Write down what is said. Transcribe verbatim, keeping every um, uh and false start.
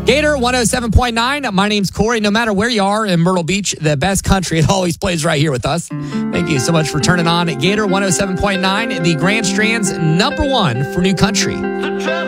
Gator one oh seven point nine. My name's Corey. No matter where you are in Myrtle Beach, the best country, it always plays right here with us. Thank you so much for turning on Gator one oh seven point nine, the Grand Strand's number one for new country.